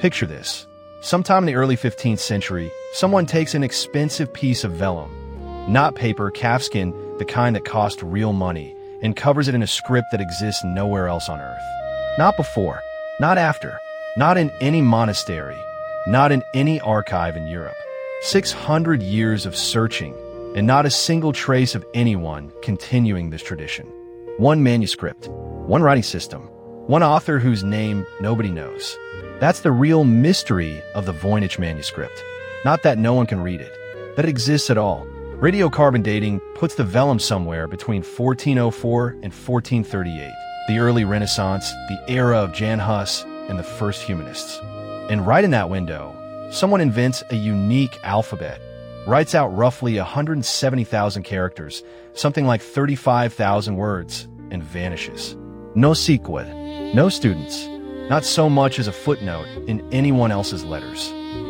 Picture this. Sometime in the early 15th century, someone takes an expensive piece of vellum, not paper, calfskin, the kind that cost real money, and covers it in a script that exists nowhere else on Earth. Not before, not after, not in any monastery, not in any archive in Europe. 600 years of searching, and not a single trace of anyone continuing this tradition. One manuscript, one writing system, one author whose name nobody knows. That's the real mystery of the Voynich manuscript. Not that no one can read it, that it exists at all. Radiocarbon dating puts the vellum somewhere between 1404 and 1438, the early Renaissance, the era of Jan Hus, and the first humanists. And right in that window, someone invents a unique alphabet, writes out roughly 170,000 characters, something like 35,000 words, and vanishes. No sequel, no students, not so much as a footnote in anyone else's letters.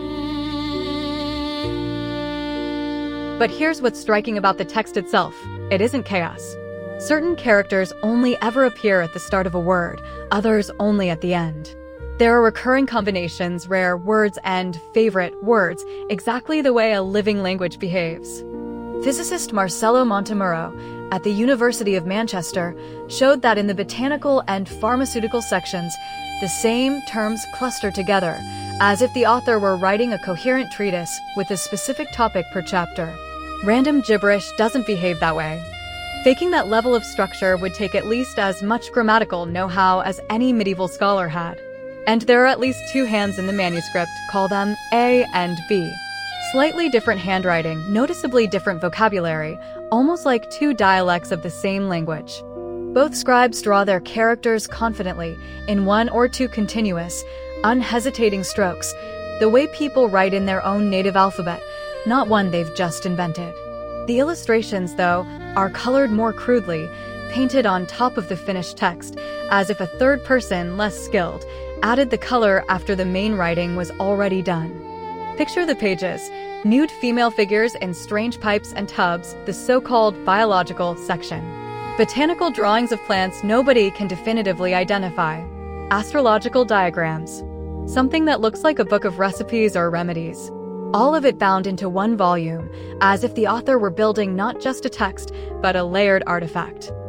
But here's what's striking about the text itself. It isn't chaos. Certain characters only ever appear at the start of a word, others only at the end. There are recurring combinations, rare words, and favorite words, exactly the way a living language behaves. Physicist Marcello Montemurro at the University of Manchester showed that in the botanical and pharmaceutical sections, the same terms cluster together, as if the author were writing a coherent treatise with a specific topic per chapter. Random gibberish doesn't behave that way. Faking that level of structure would take at least as much grammatical know-how as any medieval scholar had. And there are at least two hands in the manuscript, call them A and B. Slightly different handwriting, noticeably different vocabulary, almost like two dialects of the same language. Both scribes draw their characters confidently, in one or two continuous, unhesitating strokes, the way people write in their own native alphabet, not one they've just invented. The illustrations, though, are colored more crudely, painted on top of the finished text, as if a third person, less skilled, added the color after the main writing was already done. Picture the pages: nude female figures in strange pipes and tubs, the so-called biological section. Botanical drawings of plants nobody can definitively identify. Astrological diagrams. Something that looks like a book of recipes or remedies. All of it bound into one volume, as if the author were building not just a text, but a layered artifact.